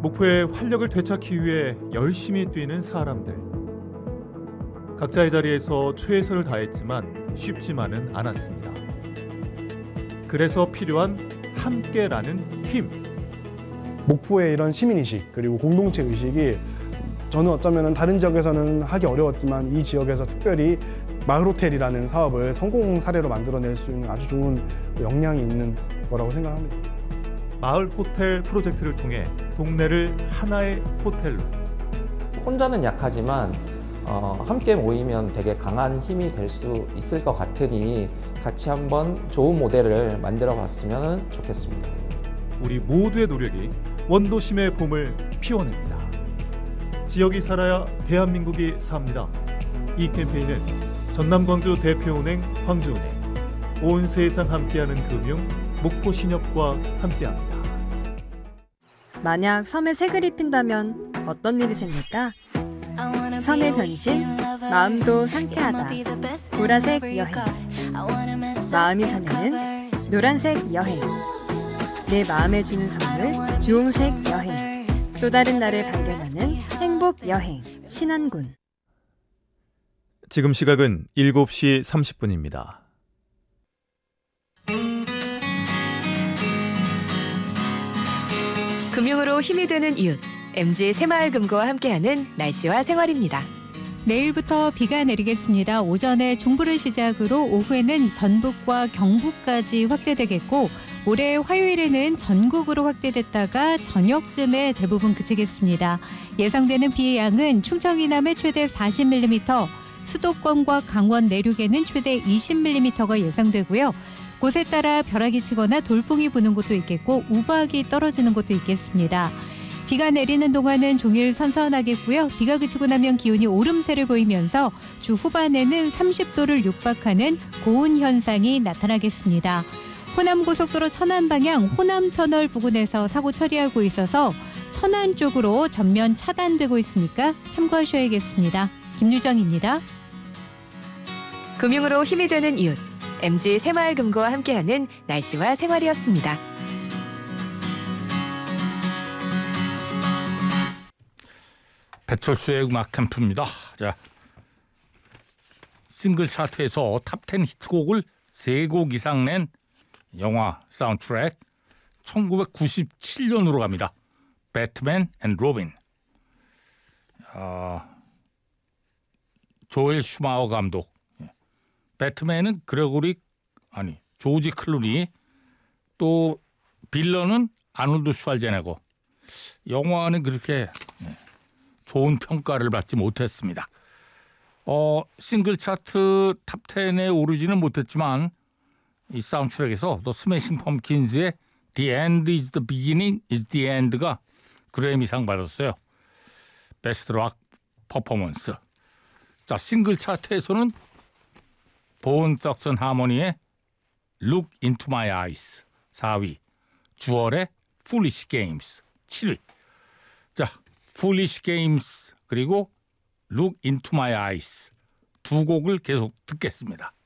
목포의 활력을 되찾기 위해 열심히 뛰는 사람들. 각자의 자리에서 최선을 다했지만 쉽지만은 않았습니다. 그래서 필요한 함께라는 힘. 목포의 이런 시민의식 그리고 공동체 의식이 저는 어쩌면 다른 지역에서는 하기 어려웠지만 이 지역에서 특별히 마을호텔이라는 사업을 성공 사례로 만들어낼 수 있는 아주 좋은 역량이 있는 거라고 생각합니다. 마을 호텔 프로젝트를 통해 동네를 하나의 호텔로. 혼자는 약하지만 함께 모이면 되게 강한 힘이 될 수 있을 것 같으니 같이 한번 좋은 모델을 만들어 봤으면 좋겠습니다. 우리 모두의 노력이 원도심의 봄을 피워냅니다. 지역이 살아야 대한민국이 삽니다. 이 캠페인은 전남광주 대표은행 광주은행, 온 세상 함께하는 금융 목포신협과 함께합니다. 만약 섬에 색을 입힌다면 어떤 일이 생길까? 섬의 변신, 마음도 상쾌하다. 보라색 여행. 마음이 설레는 노란색 여행. 내 마음에 주는 선물 주홍색 여행. 또 다른 나를 발견하는 행복 여행 신안군. 지금 시각은 7시 30분입니다. 금융으로 힘이 되는 이웃, MG 새마을금고와 함께하는 날씨와 생활입니다. 내일부터 비가 내리겠습니다. 오전에 중부를 시작으로 오후에는 전북과 경북까지 확대되겠고 올해 화요일에는 전국으로 확대됐다가 저녁쯤에 대부분 그치겠습니다. 예상되는 비의 양은 충청 이남에 최대 40mm, 수도권과 강원 내륙에는 최대 20mm가 예상되고요. 곳에 따라 벼락이 치거나 돌풍이 부는 곳도 있겠고 우박이 떨어지는 곳도 있겠습니다. 비가 내리는 동안은 종일 선선하겠고요. 비가 그치고 나면 기온이 오름세를 보이면서 주 후반에는 30도를 육박하는 고온 현상이 나타나겠습니다. 호남고속도로 천안 방향 호남터널 부근에서 사고 처리하고 있어서 천안 쪽으로 전면 차단되고 있으니까 참고하셔야겠습니다. 김유정입니다. 금융으로 힘이 되는 이웃, MG 새마을금고와 함께하는 날씨와 생활이었습니다. 배철수의 음악 캠프입니다. 자, 싱글 차트에서 탑10 히트곡을 3곡 이상 낸 영화 사운드트랙 1997년으로 갑니다. 배트맨 앤 로빈. 조엘 슈마허 감독. 배트맨은 조지 클루니, 또 빌런은 아놀드 슈왈제네거. 영화는 그렇게 좋은 평가를 받지 못했습니다. 싱글 차트 탑10에 오르지는 못했지만 이 사운드트랙에서 또 스매싱 펌킨즈의 The End is the Beginning is the End가 그래미상 받았어요. 베스트 락 퍼포먼스. 자, 싱글 차트에서는 본 석슨 하모니의 Look into my eyes 4위, 주얼의 Foolish Games 7위. 자, Foolish Games 그리고 Look into my eyes 두 곡을 계속 듣겠습니다.